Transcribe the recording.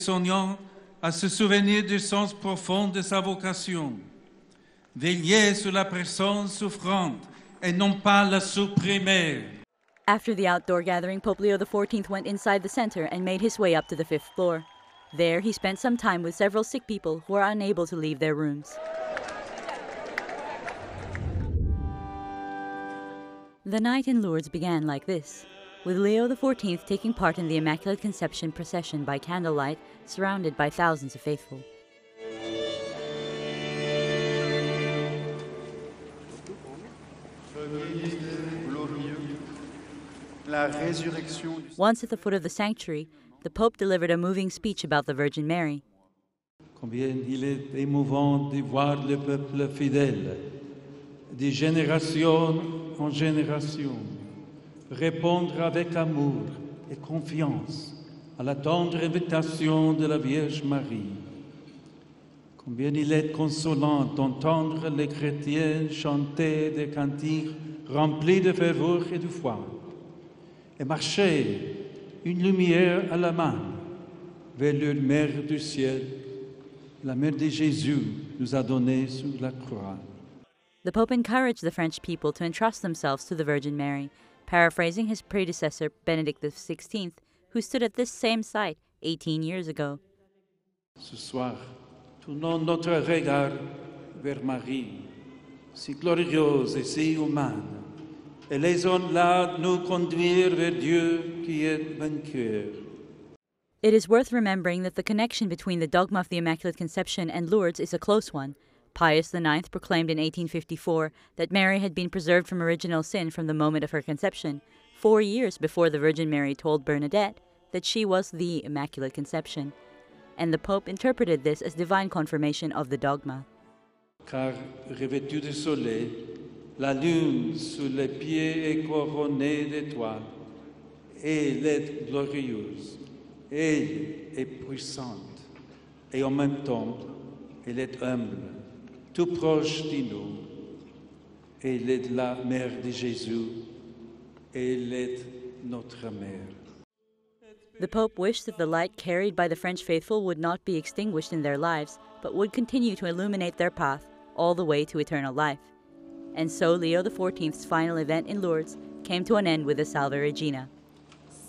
Soignant à se souvenir du sens profond de sa vocation. Veiller sur la personne souffrante et non pas la supprimer. After the outdoor gathering, Pope Leo XIV went inside the center and made his way up to the 5th floor. There, he spent some time with several sick people who are unable to leave their rooms. The night in Lourdes began like this, with Leo XIV taking part in the Immaculate Conception procession by candlelight, surrounded by thousands of faithful. Once at the foot of the sanctuary, the Pope delivered a moving speech about the Virgin Mary. Combien il est émouvant de voir le peuple fidèle, de génération en génération, répondre avec amour et confiance à la tendre invitation de la Vierge Marie. Combien il est consolant d'entendre les chrétiens chanter des cantiques remplis de ferveur et de foi, et marcher une lumière à la main vers leur Mère du ciel, la Mère de Jésus nous a donné sur la croix. The Pope encouraged the French people to entrust themselves to the Virgin Mary, paraphrasing his predecessor, Benedict XVI, who stood at this same site 18 years ago. Ce soir, tournons notre regard vers Marie, si glorieuse et si humaine, et laissons-la nous conduire vers Dieu qui est vainqueur. It is worth remembering that the connection between the dogma of the Immaculate Conception and Lourdes is a close one. Pius IX proclaimed in 1854 that Mary had been preserved from original sin from the moment of her conception, 4 years before the Virgin Mary told Bernadette that she was the Immaculate Conception. And the Pope interpreted this as divine confirmation of the dogma. Car revêtue de soleil, la lune sous les pieds est couronnée d'étoiles. Elle est glorieuse, elle est puissante, et en même temps, elle est humble, tout proche de nous. Elle est la Mère de Jésus, elle est notre Mère. The Pope wished that the light carried by the French faithful would not be extinguished in their lives, but would continue to illuminate their path all the way to eternal life. And so Leo XIV's final event in Lourdes came to an end with the Salve Regina.